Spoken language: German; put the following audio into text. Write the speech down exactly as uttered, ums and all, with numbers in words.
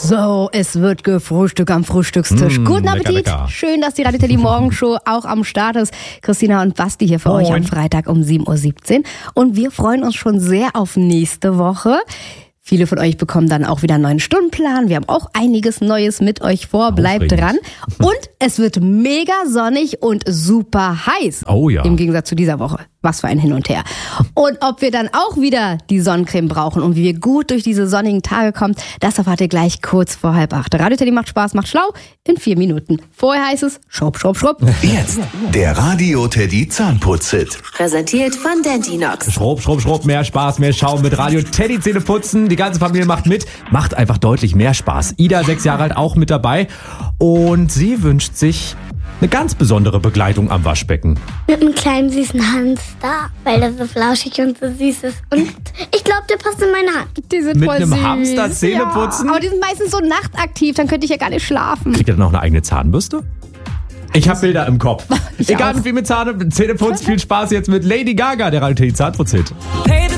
So, es wird gefrühstückt am Frühstückstisch. Mm, Guten lecker, Appetit. lecker. Schön, dass die Radio Teddy Morgenshow auch am Start ist. Christina und Basti hier für Moin. euch am Freitag um sieben Uhr siebzehn. Und wir freuen uns schon sehr auf nächste Woche. Viele von euch bekommen dann auch wieder einen neuen Stundenplan. Wir haben auch einiges Neues mit euch vor. Bleibt Aufregend. dran. Und es wird mega sonnig und super heiß. Oh ja. Im Gegensatz zu dieser Woche. Was für ein Hin und Her. Und ob wir dann auch wieder die Sonnencreme brauchen und wie wir gut durch diese sonnigen Tage kommen, das erfahrt ihr gleich kurz vor halb acht. Radio Teddy macht Spaß, macht schlau in vier Minuten. Vorher heißt es schrupp, schrupp, schrupp. Jetzt der Radio Teddy Zahnputz-Hit. Präsentiert von Dentinox. Schrubb, schrubb, schrubb, mehr Spaß, mehr Schaum mit Radio Teddy Zähne putzen. Die ganze Familie macht mit, macht einfach deutlich mehr Spaß. Ida, sechs Jahre alt, auch mit dabei. Und sie wünscht sich eine ganz besondere Begleitung am Waschbecken. Mit einem kleinen süßen Hamster, weil der so flauschig und so süß ist. Und ich glaube, der passt in meine Hand. Die sind Mit voll einem süß. Hamster Zähne putzen? Ja, aber die sind meistens so nachtaktiv, dann könnte ich ja gar nicht schlafen. Kriegt er dann auch eine eigene Zahnbürste? Ich habe Bilder im Kopf. Ich Egal auch. wie viel mit Zahn, Zähneputz, viel Spaß jetzt mit Lady Gaga, der Radio Teddy Zahnputz-Hit. Pay the